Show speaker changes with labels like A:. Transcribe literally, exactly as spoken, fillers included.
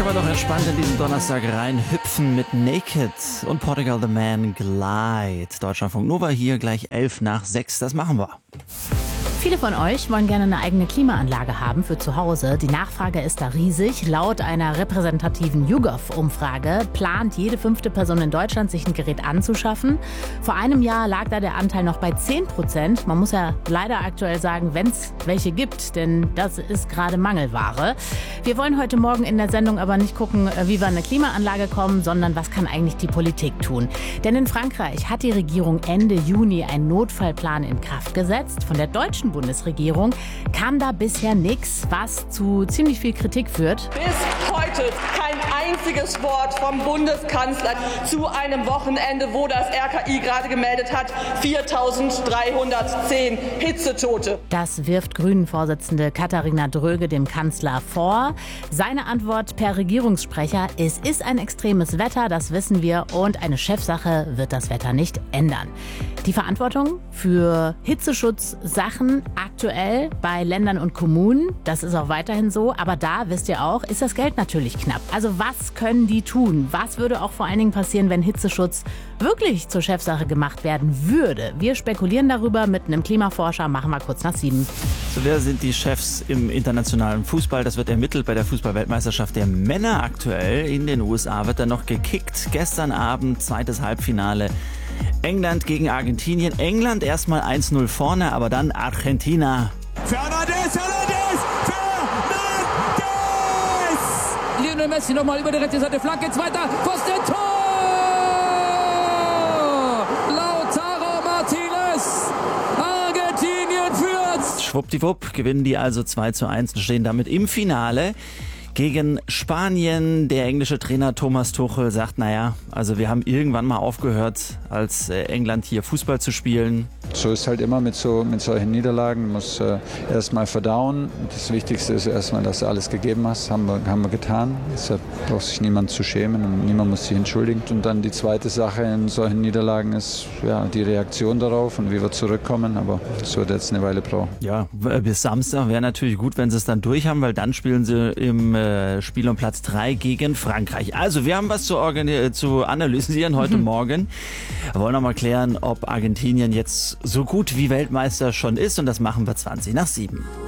A: Kann man doch entspannt in diesen Donnerstag reinhüpfen mit Naked und Portugal The Man Glide. Deutschlandfunk Nova hier gleich elf nach sechs. Das machen wir.
B: Viele von euch wollen gerne eine eigene Klimaanlage haben für zu Hause. Die Nachfrage ist da riesig. Laut einer repräsentativen YouGov-Umfrage plant jede fünfte Person in Deutschland, sich ein Gerät anzuschaffen. Vor einem Jahr lag da der Anteil noch bei zehn Prozent. Man muss ja leider aktuell sagen, wenn es welche gibt, denn das ist gerade Mangelware. Wir wollen heute Morgen in der Sendung aber nicht gucken, wie wir an eine Klimaanlage kommen, sondern was kann eigentlich die Politik tun? Denn in Frankreich hat die Regierung Ende Juni einen Notfallplan in Kraft gesetzt. Von der deutschen Bundesregierung kam da bisher nichts, was zu ziemlich viel Kritik führt.
C: Bis heute kein einziges Wort vom Bundeskanzler zu einem Wochenende, wo das R K I gerade gemeldet hat, viertausenddreihundertzehn Hitzetote.
B: Das wirft Grünen-Vorsitzende Katharina Dröge dem Kanzler vor. Seine Antwort per Regierungssprecher: Es ist ein extremes Wetter, das wissen wir, und eine Chefsache wird das Wetter nicht ändern. Die Verantwortung für Hitzeschutzsachen aktuell bei Ländern und Kommunen, das ist auch weiterhin so, aber da, wisst ihr auch, ist das Geld natürlich knapp. Also was können die tun? Was würde auch vor allen Dingen passieren, wenn Hitzeschutz wirklich zur Chefsache gemacht werden würde? Wir spekulieren darüber mit einem Klimaforscher, machen wir kurz nach sieben.
A: So, wer sind die Chefs im internationalen Fußball? Das wird ermittelt bei der Fußball-Weltmeisterschaft der Männer aktuell. In den U S A wird dann noch gekickt. Gestern Abend zweites Halbfinale. England gegen Argentinien. England erstmal eins null vorne, aber dann Argentina.
D: Fernandes, Fernandes, Fernandes!
E: Lionel Messi nochmal über die rechte Seite, Flanke, zweiter, Pfosten, Tor! Lautaro Martinez, Argentinien führt!
A: Schwuppdiwupp gewinnen die also zwei zu eins und stehen damit im Finale gegen Spanien. Der englische Trainer Thomas Tuchel sagt, naja, also wir haben irgendwann mal aufgehört, als England hier Fußball zu spielen.
F: So ist halt immer mit, so, mit solchen Niederlagen, man muss äh, erstmal verdauen. Das Wichtigste ist erstmal, dass du alles gegeben hast, haben wir, haben wir getan. Deshalb braucht sich niemand zu schämen und niemand muss sich entschuldigen. Und dann die zweite Sache in solchen Niederlagen ist ja, die Reaktion darauf und wie wir zurückkommen, aber das wird jetzt eine Weile brauchen.
A: Ja, bis Samstag wäre natürlich gut, wenn sie es dann durch haben, weil dann spielen sie im äh, Spiel um Platz drei gegen Frankreich. Also wir haben was zu, organi- zu analysieren heute mhm. Morgen. Wir wollen noch mal klären, ob Argentinien jetzt so gut wie Weltmeister schon ist, und das machen wir zwanzig nach sieben.